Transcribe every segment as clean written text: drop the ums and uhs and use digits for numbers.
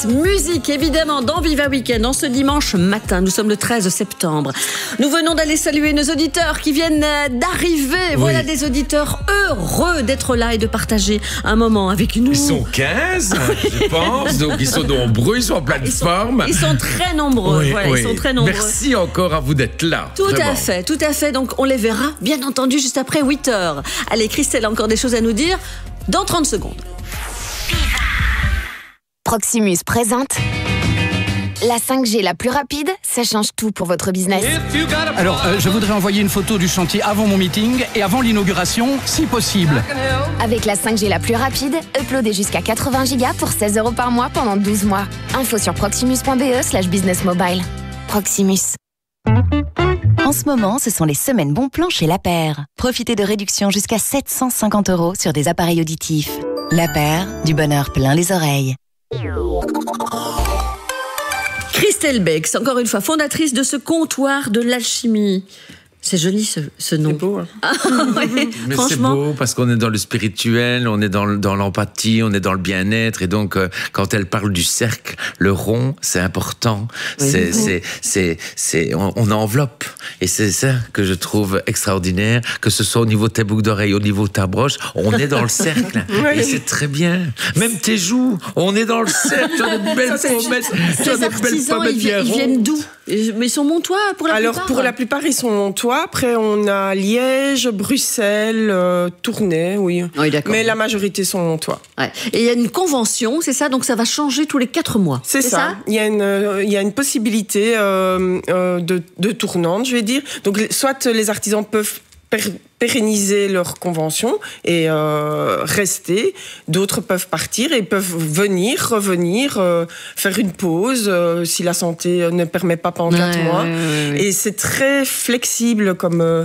fête, musique évidemment dans Viva Weekend en ce dimanche matin. Nous sommes le 13 septembre. Nous venons d'aller saluer nos auditeurs qui viennent d'arriver. Oui. Voilà des auditeurs heureux d'être là et de partager un moment avec nous. Ils sont 15, je pense, donc ils sont nombreux, ils sont en pleine forme. Ils sont très nombreux. Oui, voilà, oui. Ils sont très nombreux. Merci encore à vous d'être là. Tout à fait. Donc on les verra bien entendu juste après 8h. Allez, Christelle a encore des choses à nous dire dans 30 secondes. Proximus présente la 5G la plus rapide, ça change tout pour votre business. Alors, je voudrais envoyer une photo du chantier avant mon meeting et avant l'inauguration, si possible. Avec la 5G la plus rapide, uploadez jusqu'à 80 Go pour 16 € par mois pendant 12 mois. Info sur proximus.be/business mobile. Proximus. En ce moment, ce sont les semaines bons plans chez La Paire. Profitez de réductions jusqu'à 750 € sur des appareils auditifs. La Paire, du bonheur plein les oreilles. Christelle Bex, encore une fois, fondatrice de ce comptoir de l'alchimie. C'est joli ce nom. C'est beau. Hein. Ah, ouais. Mais franchement, c'est beau parce qu'on est dans le spirituel, on est dans l'empathie, on est dans le bien-être. Et donc, quand elle parle du cercle, le rond, c'est important. Oui. On enveloppe. Et c'est ça que je trouve extraordinaire, que ce soit au niveau de tes boucles d'oreilles, au niveau de ta broche, on est dans le cercle. Oui. Et c'est très bien. Même tes joues, on est dans le cercle. Tu as de belles pommettes. Ces artisans, ils viennent d'où? Mais ils sont montois pour la plupart. Alors, pour la plupart, ils sont montois. Après, on a Liège, Bruxelles, Tournai, oui. Oui, d'accord. Mais la majorité sont montois. Ouais. Et il y a une convention, c'est ça? Donc, ça va changer tous les 4 mois. C'est ça. Il y a une possibilité de tournante, je vais dire. Donc, soit les artisans peuvent pérenniser leur convention et rester. D'autres peuvent partir et peuvent revenir, faire une pause si la santé ne permet pas pendant 4 mois. Ouais. Et c'est très flexible comme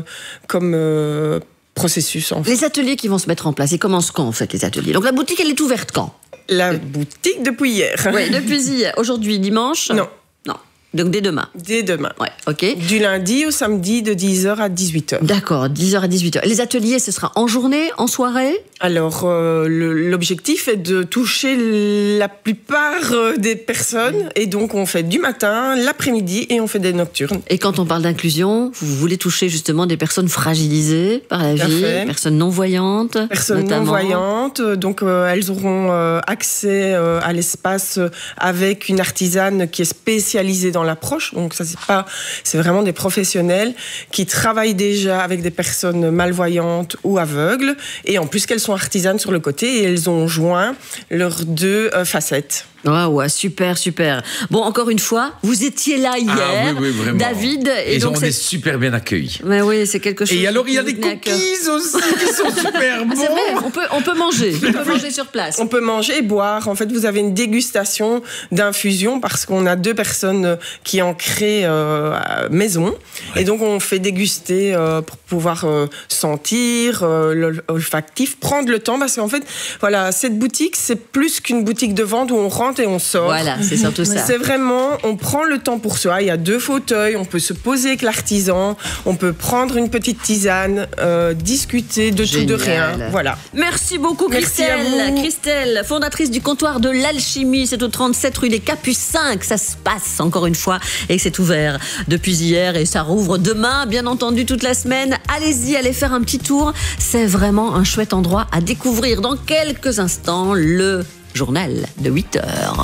processus. En fait. Les ateliers qui vont se mettre en place, ils commencent quand en fait les ateliers? Donc la boutique, elle est ouverte quand? La boutique depuis hier. Oui, depuis hier. Aujourd'hui, dimanche? Non. Donc dès demain. Dès demain. Ouais, ok. Du lundi au samedi de 10h à 18h. D'accord, 10h à 18h. Les ateliers, ce sera en journée, en soirée? Alors, l'objectif est de toucher la plupart des personnes. Et donc, on fait du matin, l'après-midi et on fait des nocturnes. Et quand on parle d'inclusion, vous voulez toucher justement des personnes fragilisées par la vie, personnes non-voyantes notamment. Non-voyantes. Donc, elles auront accès à l'espace avec une artisane qui est spécialisée dans l'approche. Donc ça, c'est vraiment des professionnels qui travaillent déjà avec des personnes malvoyantes ou aveugles. Et en plus qu'elles sont artisanes sur le côté et elles ont joint leurs 2 facettes. Ah ouais, super. Bon, encore une fois, vous étiez là hier, oui, vraiment. David. Et donc on est super bien accueillis. Mais oui, c'est quelque chose. Et alors, il y a des cookies aussi qui sont super bons. C'est vrai, on peut manger. On peut manger sur place. On peut manger et boire. En fait, vous avez une dégustation d'infusion parce qu'on a 2 personnes qui en créent maison. Ouais. Et donc, on fait déguster pour pouvoir sentir, l'olfactif, prendre le temps. Parce qu'en fait, voilà, cette boutique, c'est plus qu'une boutique de vente où on rentre et on sort. Voilà, c'est surtout ça. C'est vraiment, on prend le temps pour soi. Il y a 2 fauteuils, on peut se poser avec l'artisan, on peut prendre une petite tisane, discuter de tout, de rien. Voilà. Merci beaucoup, Christelle. Christelle, fondatrice du comptoir de l'alchimie. C'est au 37 rue des Capucins que ça se passe, encore une fois, et que c'est ouvert depuis hier et ça rouvre demain, bien entendu, toute la semaine. Allez-y, allez faire un petit tour. C'est vraiment un chouette endroit à découvrir. Dans quelques instants, le journal de 8h.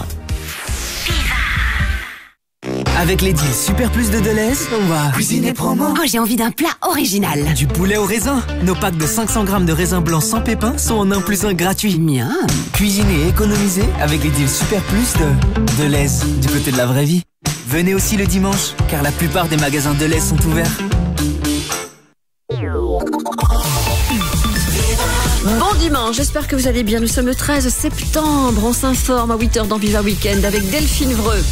Avec les deals Super Plus de Deleuze, on va cuisiner promo. Oh, j'ai envie d'un plat original. Du poulet au raisin. Nos packs de 500 grammes de raisin blanc sans pépins sont en 1+1 gratuit. Miam. Cuisiner et économiser avec les deals Super Plus de Deleuze, du côté de la vraie vie. Venez aussi le dimanche, car la plupart des magasins Deleuze sont ouverts. Bon dimanche, j'espère que vous allez bien. Nous sommes le 13 septembre. On s'informe à 8h dans Viva Weekend avec Delphine Vreux.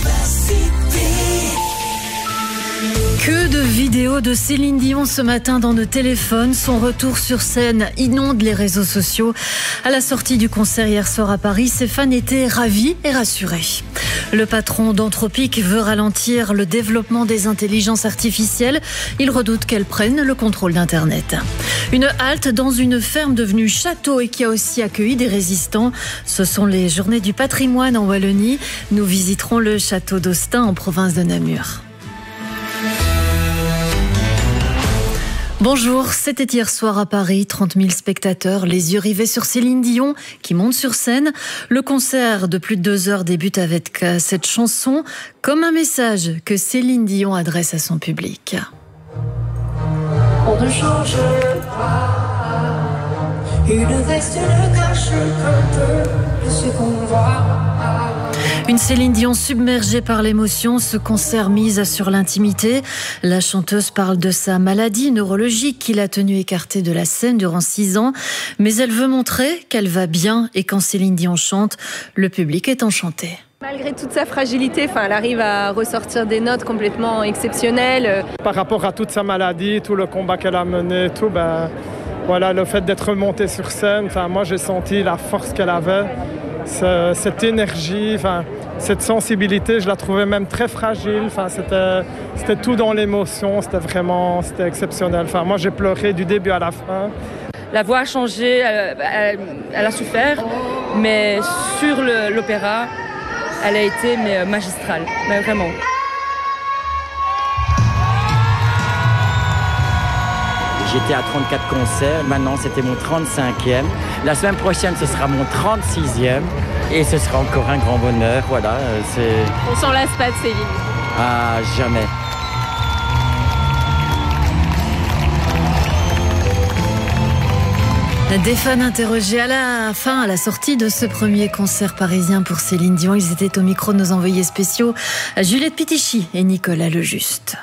Que de vidéos de Céline Dion ce matin dans nos téléphones. Son retour sur scène inonde les réseaux sociaux. À la sortie du concert hier soir à Paris, ses fans étaient ravis et rassurés. Le patron d'Anthropic veut ralentir le développement des intelligences artificielles. Il redoute qu'elles prennent le contrôle d'Internet. Une halte dans une ferme devenue château et qui a aussi accueilli des résistants. Ce sont les Journées du patrimoine en Wallonie. Nous visiterons le château d'Austin en province de Namur. Bonjour, c'était hier soir à Paris, 30 000 spectateurs, les yeux rivés sur Céline Dion qui monte sur scène. Le concert de plus de 2 heures débute avec cette chanson comme un message que Céline Dion adresse à son public. On ne change pas, une veste ne cache qu'un peu de ce qu'on voit. Une Céline Dion submergée par l'émotion, ce concert mise sur l'intimité. La chanteuse parle de sa maladie neurologique qui l'a tenue écartée de la scène durant 6 ans. Mais elle veut montrer qu'elle va bien et quand Céline Dion chante, le public est enchanté. Malgré toute sa fragilité, elle arrive à ressortir des notes complètement exceptionnelles. Par rapport à toute sa maladie, tout le combat qu'elle a mené, voilà, le fait d'être remontée sur scène, moi j'ai senti la force qu'elle avait, cette énergie, cette sensibilité, je la trouvais même très fragile. C'était tout dans l'émotion, c'était exceptionnel. Moi j'ai pleuré du début à la fin. La voix a changé, elle a souffert, mais sur l'opéra, elle a été magistrale, mais vraiment. J'étais à 34 concerts, maintenant c'était mon 35e. La semaine prochaine ce sera mon 36e et ce sera encore un grand bonheur, voilà. On s'en lasse pas de Céline. Ah, jamais. Des fans interrogés à la sortie de ce premier concert parisien pour Céline Dion. Ils étaient au micro de nos envoyés spéciaux, Juliette Pitichy et Nicolas Lejuste.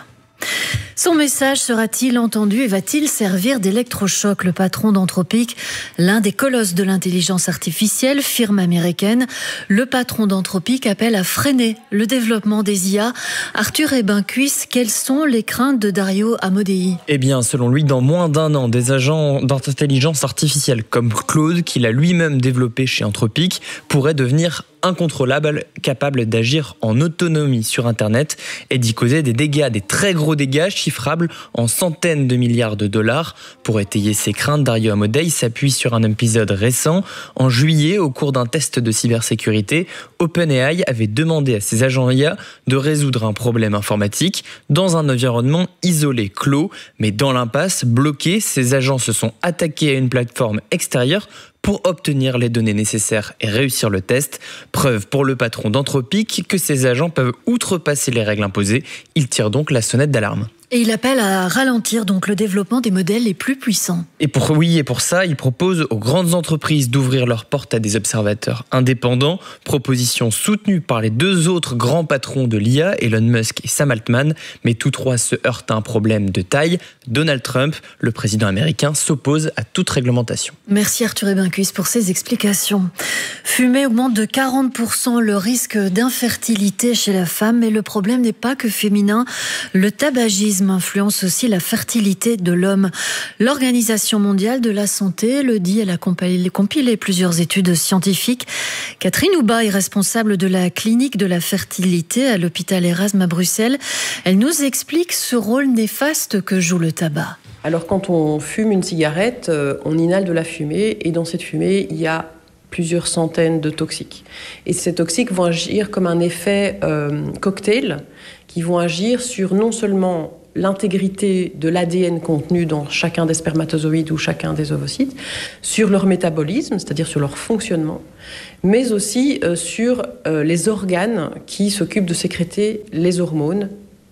Son message sera-t-il entendu et va-t-il servir d'électrochoc? Le patron d'Anthropic, l'un des colosses de l'intelligence artificielle, firme américaine, le patron d'Anthropic appelle à freiner le développement des IA. Arthur Ebincuis, quelles sont les craintes de Dario Amodei? Eh bien, selon lui, dans moins d'1 an, des agents d'intelligence artificielle comme Claude, qu'il a lui-même développé chez Anthropic, pourraient devenir incontrôlables, capables d'agir en autonomie sur Internet et d'y causer des dégâts, des très gros dégâts chiffrables en centaines de milliards de dollars. Pour étayer ses craintes, Dario Amodei s'appuie sur un épisode récent. En juillet, au cours d'un test de cybersécurité, OpenAI avait demandé à ses agents IA de résoudre un problème informatique dans un environnement isolé, clos, mais dans l'impasse, bloqué, ces agents se sont attaqués à une plateforme extérieure pour obtenir les données nécessaires et réussir le test. Preuve pour le patron d'Anthropic que ces agents peuvent outrepasser les règles imposées. Il tire donc la sonnette d'alarme. Et il appelle à ralentir donc le développement des modèles les plus puissants. Et pour ça, il propose aux grandes entreprises d'ouvrir leurs portes à des observateurs indépendants, proposition soutenue par les 2 autres grands patrons de l'IA, Elon Musk et Sam Altman, mais tous 3 se heurtent à un problème de taille. Donald Trump, le président américain, s'oppose à toute réglementation. Merci Arthur Ebincuis pour ces explications. Fumer augmente de 40% le risque d'infertilité chez la femme, mais le problème n'est pas que féminin. Le tabagisme influence aussi la fertilité de l'homme. L'Organisation mondiale de la santé le dit, elle a compilé plusieurs études scientifiques. Catherine Houba est responsable de la clinique de la fertilité à l'hôpital Erasme à Bruxelles. Elle nous explique ce rôle néfaste que joue le tabac. Alors quand on fume une cigarette, on inhale de la fumée et dans cette fumée, il y a plusieurs centaines de toxiques. Et ces toxiques vont agir comme un effet cocktail qui vont agir sur non seulement l'intégrité de l'ADN contenu dans chacun des spermatozoïdes ou chacun des ovocytes, sur leur métabolisme, c'est-à-dire sur leur fonctionnement, mais aussi sur les organes qui s'occupent de sécréter les hormones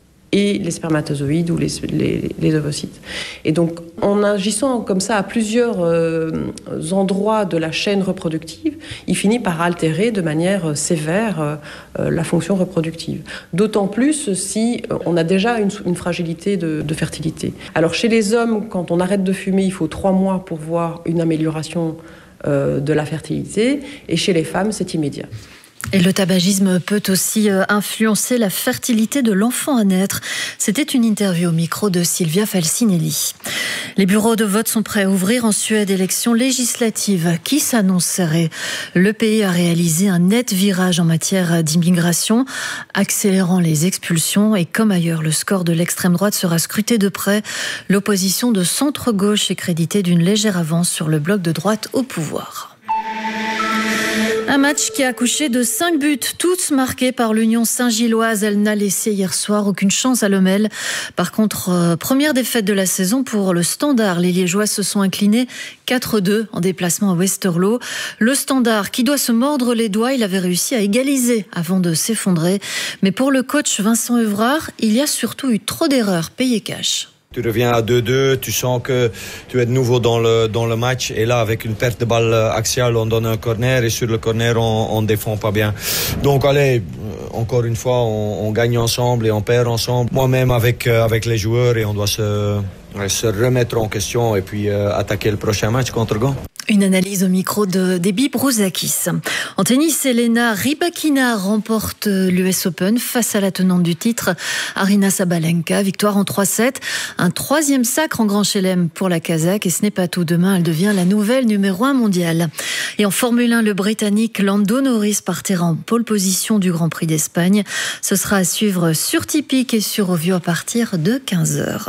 et les spermatozoïdes ou les ovocytes. Et donc, en agissant comme ça à plusieurs endroits de la chaîne reproductive, il finit par altérer de manière sévère la fonction reproductive. D'autant plus si on a déjà une fragilité de fertilité. Alors, chez les hommes, quand on arrête de fumer, il faut 3 mois pour voir une amélioration de la fertilité, et chez les femmes, c'est immédiat. Et le tabagisme peut aussi influencer la fertilité de l'enfant à naître. C'était une interview au micro de Silvia Falcinelli. Les bureaux de vote sont prêts à ouvrir en Suède, élections législatives qui s'annoncent serrées. Le pays a réalisé un net virage en matière d'immigration, accélérant les expulsions. Et comme ailleurs, le score de l'extrême droite sera scruté de près. L'opposition de centre-gauche est créditée d'une légère avance sur le bloc de droite au pouvoir. Un match qui a accouché de 5 buts, tous marqués par l'Union Saint-Gilloise. Elle n'a laissé hier soir aucune chance à Lommel. Par contre, première défaite de la saison pour le Standard. Les Liégeois se sont inclinés 4-2 en déplacement à Westerlo. Le Standard qui doit se mordre les doigts, il avait réussi à égaliser avant de s'effondrer. Mais pour le coach Vincent Evrard, il y a surtout eu trop d'erreurs payées cash. Tu reviens à 2-2, tu sens que tu es de nouveau dans le match. Et là, avec une perte de balle axiale, on donne un corner. Et sur le corner, on défend pas bien. Donc, allez, encore une fois, on gagne ensemble et on perd ensemble. Moi-même avec les joueurs. Et on doit se remettre en question et puis attaquer le prochain match contre Gand. Une analyse au micro de Déby Brouzakis. En tennis, Elena Rybakina remporte l'US Open face à la tenante du titre, Aryna Sabalenka. Victoire en 3-7. Un troisième sacre en Grand Chelem pour la Kazakh. Et ce n'est pas tout. Demain, elle devient la nouvelle numéro 1 mondiale. Et en Formule 1, le Britannique Lando Norris partira en pole position du Grand Prix d'Espagne. Ce sera à suivre sur Tipeee et sur Ovio à partir de 15h.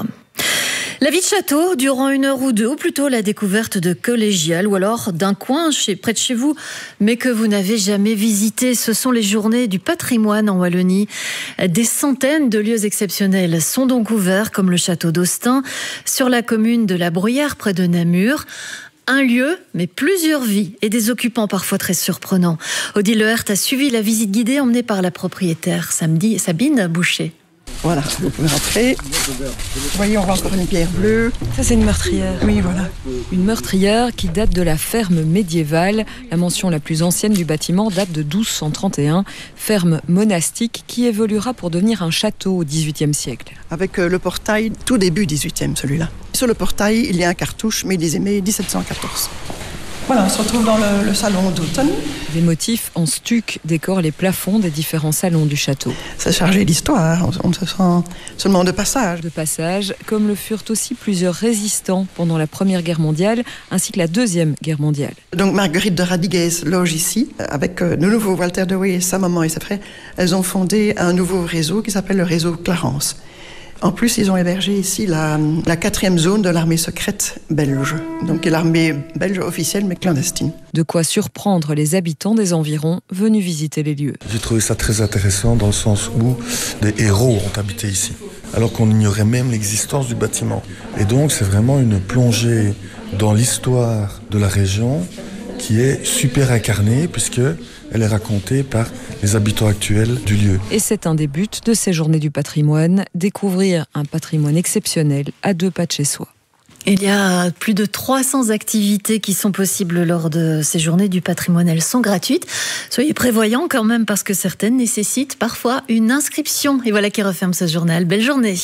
La vie de château, durant 1 heure ou 2, ou plutôt la découverte de collégiales, ou alors d'un coin près de chez vous, mais que vous n'avez jamais visité. Ce sont les journées du patrimoine en Wallonie. Des centaines de lieux exceptionnels sont donc ouverts, comme le château d'Austin, sur la commune de La Bruyère, près de Namur. Un lieu, mais plusieurs vies et des occupants parfois très surprenants. Odile Lehert a suivi la visite guidée emmenée par la propriétaire, Sabine Boucher. Voilà, vous pouvez rentrer. Vous voyez, on voit encore une pierre bleue. Ça, c'est une meurtrière. Oui, voilà. Une meurtrière qui date de la ferme médiévale. La mention la plus ancienne du bâtiment date de 1231. Ferme monastique qui évoluera pour devenir un château au XVIIIe siècle. Avec le portail, tout début XVIIIe, celui-là. Sur le portail, il y a un cartouche, Médésimée 1714. Voilà, on se retrouve dans le salon d'automne. Des motifs en stuc décorent les plafonds des différents salons du château. C'est chargé d'histoire, on se sent seulement de passage. De passage, comme le furent aussi plusieurs résistants pendant la Première Guerre mondiale, ainsi que la Deuxième Guerre mondiale. Donc Marguerite de Radiguez loge ici, avec de nouveau Walter de Way, sa maman et ses frères. Elles ont fondé un nouveau réseau qui s'appelle le réseau Clarence. En plus, ils ont hébergé ici la 4e zone de l'armée secrète belge. Donc l'armée belge officielle, mais clandestine. De quoi surprendre les habitants des environs venus visiter les lieux. J'ai trouvé ça très intéressant dans le sens où des héros ont habité ici, alors qu'on ignorait même l'existence du bâtiment. Et donc, c'est vraiment une plongée dans l'histoire de la région qui est super incarnée, puisque elle est racontée par les habitants actuels du lieu. Et c'est un des buts de ces journées du patrimoine, découvrir un patrimoine exceptionnel à 2 pas de chez soi. Il y a plus de 300 activités qui sont possibles lors de ces journées du patrimoine. Elles sont gratuites. Soyez prévoyants quand même parce que certaines nécessitent parfois une inscription. Et voilà qui referme ce journal. Belle journée.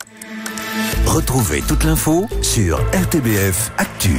Retrouvez toute l'info sur RTBF Actu.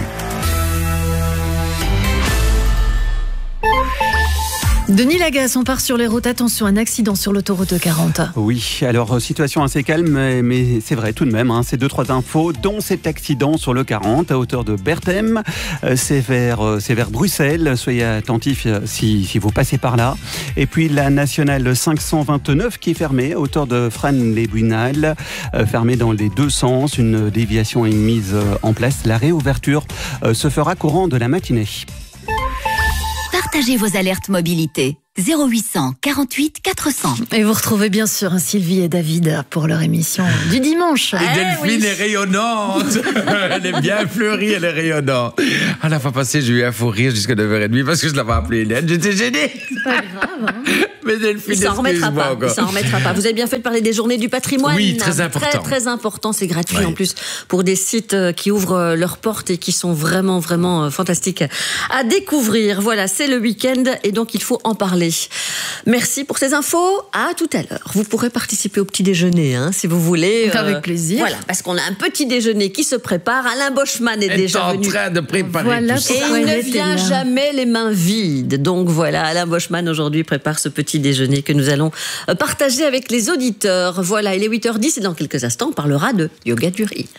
Denis Lagasse, on part sur les routes. Attention, un accident sur l'autoroute 40. Oui, alors situation assez calme, mais c'est vrai tout de même. C'est 2-3 infos, dont cet accident sur le 40 à hauteur de Berthem. C'est vers Bruxelles. Soyez attentifs si vous passez par là. Et puis la nationale 529 qui est fermée à hauteur de Frasnes-les-Buinal, fermée dans les deux sens. Une déviation est mise en place. La réouverture se fera courant de la matinée. Partagez vos alertes mobilité. 0800 48 400. Et vous retrouvez bien sûr Sylvie et David pour leur émission du dimanche. Et Delphine est rayonnante. Elle est bien fleurie, elle est rayonnante. À la fois passée, j'ai eu un fou rire jusqu'à 9h30 parce que je l'avais appelée Hélène. J'étais gênée. C'est pas grave. Mais Delphine, il s'en remettra pas. Vous avez bien fait de parler des journées du patrimoine. Oui, très important. Très important. C'est gratuit en plus pour des sites qui ouvrent leurs portes et qui sont vraiment fantastiques à découvrir. Voilà, c'est le week-end et donc il faut en parler. Merci pour ces infos. À tout à l'heure. Vous pourrez participer au petit déjeuner, si vous voulez. Avec plaisir. Voilà, parce qu'on a un petit déjeuner qui se prépare. Alain Boschmann est déjà venu. En train de préparer tout ça. Et il ne vient jamais les mains vides. Donc voilà, Alain Boschmann aujourd'hui prépare ce petit déjeuner que nous allons partager avec les auditeurs. Voilà, il est 8h10 et dans quelques instants, on parlera de yoga du rire.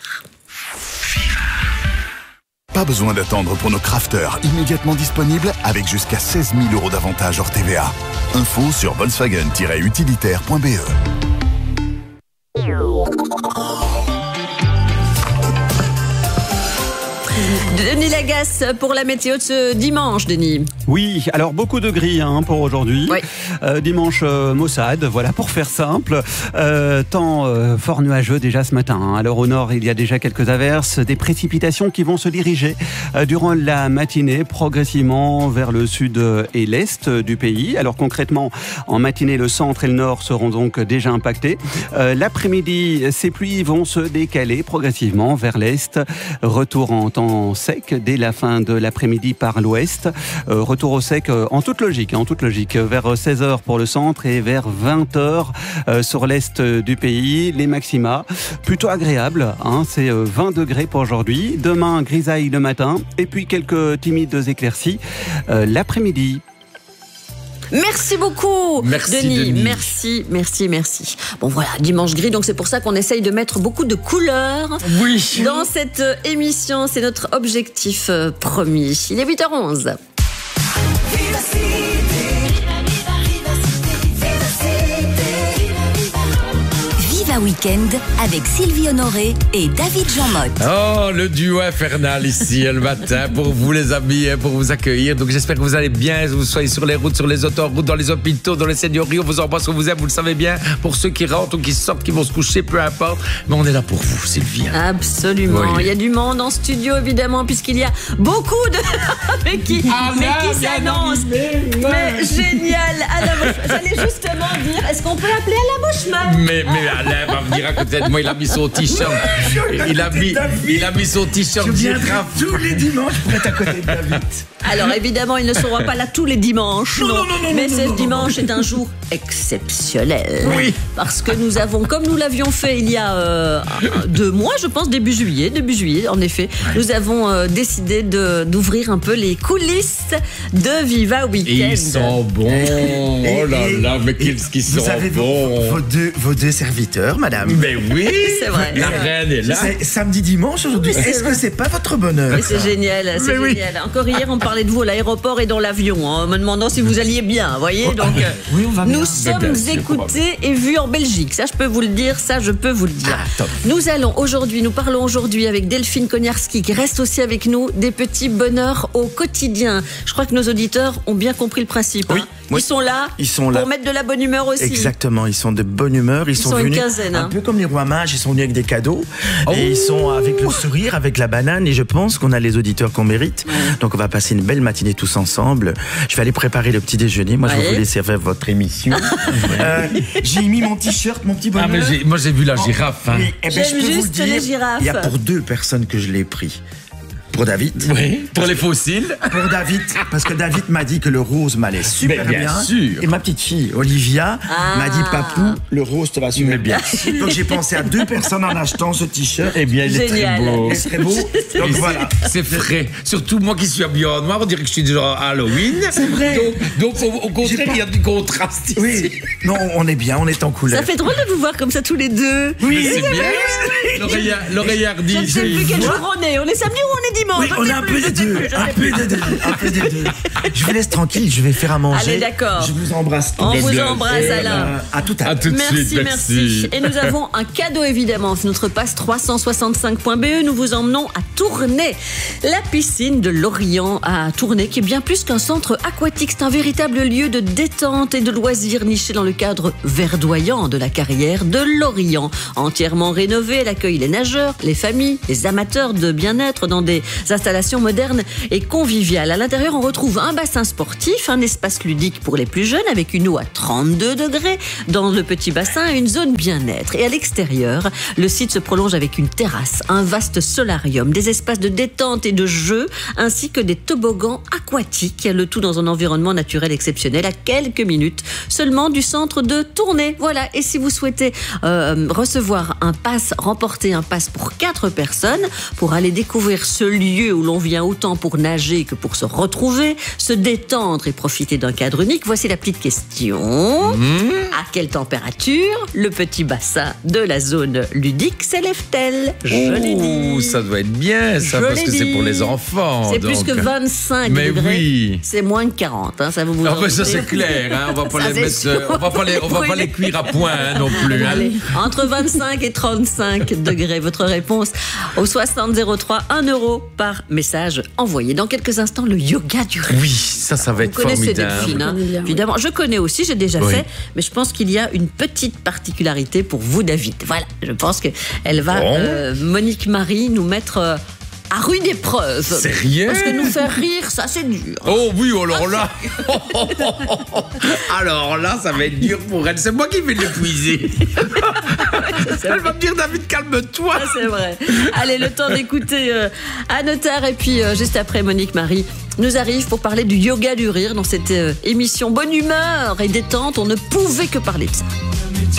Pas besoin d'attendre pour nos crafters, immédiatement disponibles avec jusqu'à 16 000 € d'avantages hors TVA. Info sur volkswagen-utilitaire.be. Denis Lagasse pour la météo de ce dimanche, Denis. Oui, alors beaucoup de gris pour aujourd'hui. Oui. Dimanche maussade, voilà pour faire simple. Temps fort nuageux déjà ce matin. Alors au nord, il y a déjà quelques averses, des précipitations qui vont se diriger durant la matinée progressivement vers le sud et l'est du pays. Alors concrètement, en matinée, le centre et le nord seront donc déjà impactés. L'après-midi, ces pluies vont se décaler progressivement vers l'est. Retour en temps sec dès la fin de l'après-midi par l'ouest. Retour au sec en toute logique, vers 16h pour le centre et vers 20h sur l'est du pays. Les maxima plutôt agréables, c'est 20 degrés pour aujourd'hui. Demain, grisaille le matin et puis quelques timides éclaircies l'après-midi. Merci beaucoup, Denis. Merci. Bon voilà, dimanche gris, donc c'est pour ça qu'on essaye de mettre beaucoup de couleurs dans cette émission. C'est notre objectif premier. Il est 8h11. Viva Weekend avec Sylvie Honoré et David Jean-Motte. Oh, le duo infernal ici le matin pour vous les amis, pour vous accueillir. Donc j'espère que vous allez bien, que vous soyez sur les routes, sur les autoroutes, dans les hôpitaux, dans les seigneuries. On vous embrasse, on vous aime, vous le savez bien. Pour ceux qui rentrent ou qui sortent, qui vont se coucher, peu importe. Mais on est là pour vous, Sylvie. Absolument. Oui. Il y a du monde en studio, évidemment, puisqu'il y a beaucoup de... mais qui s'annonce. Mais génial. J'allais justement dire, est-ce qu'on peut l'appeler Alain Boschmann? Mais Alain va venir à côté de moi, il a mis son t-shirt. Il a mis son t-shirt girafe. Tous les dimanches pour être à côté de David. Alors évidemment, il ne sera pas là tous les dimanches. Non. Mais ce dimanche est un jour exceptionnel. Oui. Parce que nous avons, comme nous l'avions fait il y a 2 mois, je pense, début juillet, en effet, nous avons décidé d'ouvrir un peu les coulisses de Viva Weekend. Et ils sont bons. Oh là là, mais qu'est-ce qu'ils sont bons. Vos deux serviteurs, madame. Mais oui, c'est vrai. La reine est là. C'est samedi, dimanche aujourd'hui. Est-ce que c'est pas votre bonheur? Oui, c'est génial, c'est génial. Encore hier, on parlait de vous à l'aéroport et dans l'avion, en me demandant si vous alliez bien, voyez. Donc, oui, on va bien. Nous sommes écoutés et vus en Belgique. Ça, je peux vous le dire. Nous parlons aujourd'hui avec Delphine Kognarski, qui reste aussi avec nous, des petits bonheurs au quotidien. Je crois que nos auditeurs ont bien compris le principe. Oui. Ils sont là pour mettre de la bonne humeur aussi. Exactement, ils sont de bonne humeur. Ils sont venus une quinzaine. Un peu comme les rois mages, ils sont venus avec des cadeaux. Et ils sont avec le sourire, avec la banane. Et je pense qu'on a les auditeurs qu'on mérite. Donc on va passer une belle matinée tous ensemble. Je vais aller préparer le petit déjeuner. Moi, je vais vous laisser faire votre émission. J'ai mis mon t-shirt, mon petit bonheur. Moi, j'ai vu la girafe. J'aime juste les girafes. Il y a pour 2 personnes que je l'ai pris. Pour David. Oui, pour les fossiles. Pour David, parce que David m'a dit que le rose m'allait super bien. Sûr. Et ma petite fille, Olivia, m'a dit, papou, le rose te va super bien. Donc j'ai pensé à 2 personnes en achetant ce t-shirt. Eh bien, il est très beau. Il est très beau. Donc voilà. C'est frais. Surtout moi qui suis habillé en noir, on dirait que je suis déjà à Halloween. C'est vrai. Donc au contraire, il y a du contraste ici. Oui. Non, on est bien, on est en couleur. Ça fait drôle de vous voir comme ça tous les deux. Oui, c'est bien. L'oreillardie. Je ne sais plus quel jour on est. On est samedi ou on est dimanche? Oui, on a un peu des deux. Je vous laisse tranquille, je vais faire à manger. Allez, d'accord. Je vous embrasse. On vous embrasse, Alain. À tout à l'heure. Merci. Et nous avons un cadeau, évidemment. C'est notre passe 365.be. Nous vous emmenons à Tournai. La piscine de Lorient à Tournai, qui est bien plus qu'un centre aquatique. C'est un véritable lieu de détente et de loisirs niché dans le cadre verdoyant de la carrière de Lorient. Entièrement rénové, elle accueille les nageurs, les familles, les amateurs de bien-être dans des installations modernes et conviviales. À l'intérieur, on retrouve un bassin sportif, un espace ludique pour les plus jeunes avec une eau à 32 degrés dans le petit bassin et une zone bien-être. Et à l'extérieur, le site se prolonge avec une terrasse, un vaste solarium, des espaces de détente et de jeu, ainsi que des toboggans aquatiques. Le tout dans un environnement naturel exceptionnel à quelques minutes seulement du centre de Tournai. Voilà. Et si vous souhaitez recevoir un pass, remporter un pass pour 4 personnes pour aller découvrir ce lieu où l'on vient autant pour nager que pour se retrouver, se détendre et profiter d'un cadre unique, voici la petite question. À quelle température le petit bassin de la zone ludique s'élève-t-elle? Je l'ai dit. Ça doit être bien, ça, parce que c'est pour les enfants. C'est plus que 25 mais degrés. Oui. C'est moins de 40. Hein, ça vous ah ben ça c'est clair. Hein, on va pas ça, les mettre, on va pas les cuire à point non plus. Allez, entre 25 et 35 degrés. Votre réponse au 6003, 1 euro par message envoyé. Dans quelques instants, le yoga du rire. Oui, ça va être formidable. Vous connaissez Delphine, hein, évidemment. Je connais aussi, j'ai déjà fait, mais je pense qu'il y a une petite particularité pour vous, David. Voilà, je pense qu'elle va, Monique Marie, nous mettre à rude épreuve. Sérieux? Parce que nous faire rire, ça c'est dur. Oh oui, alors là. Alors là, ça va être dur pour elle. C'est moi qui vais l'épuiser. Elle va me dire, David, calme-toi. Ça, c'est vrai. Allez, le temps d'écouter Anne Terre et puis juste après, Monique Marie nous arrive pour parler du yoga du rire dans cette émission bonne humeur et détente. On ne pouvait que parler de ça.